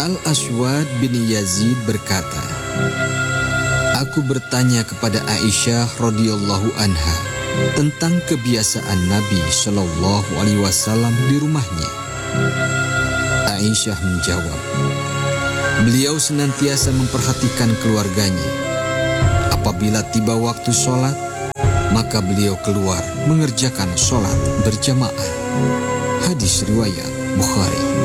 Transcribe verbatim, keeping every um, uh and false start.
Al-Aswad bin Yazid berkata, aku bertanya kepada Aisyah radhiyallahu anha tentang kebiasaan Nabi Shallallahu Alaihi Wasallam di rumahnya. Aisyah menjawab, beliau senantiasa memperhatikan keluarganya. Apabila tiba waktu sholat, maka beliau keluar mengerjakan sholat berjamaah. Hadis riwayat Bukhari.